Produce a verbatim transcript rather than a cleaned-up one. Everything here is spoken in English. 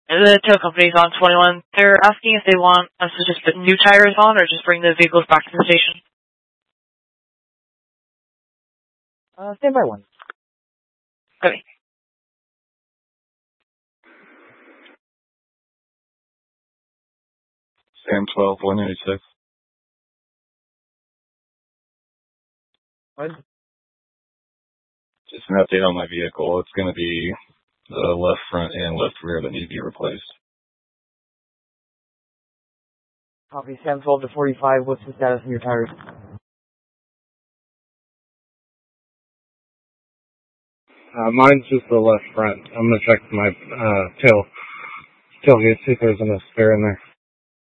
The tow company's on twenty-one. They're asking if they want us to just put new tires on or just bring the vehicles back to the station. Uh, stand by one. Okay. Sam twelve, one eighty-six. What? Just an update on my vehicle. It's going to be the left front and left rear that need to be replaced. Copy, Sam twelve to forty-five. What's the status of your tires? Uh, mine's just the left front. I'm going to check my uh, tail, tailgate, see if there's enough spare in there.